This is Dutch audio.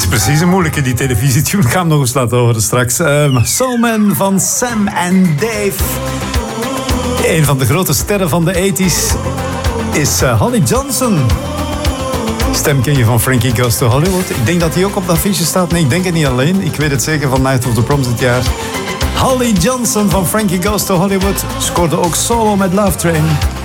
precies een moeilijke, die televisietune. Ik ga hem nog eens laten horen straks. Soulman van Sam en Dave. Een van de grote sterren van de 80s is Holly Johnson. Stem ken je van Frankie Goes to Hollywood. Ik denk dat hij ook op dat affiche staat. Nee, ik denk het niet alleen. Ik weet het zeker van Night of the Proms dit jaar. Holly Johnson van Frankie Goes to Hollywood scoorde ook solo met Love Train.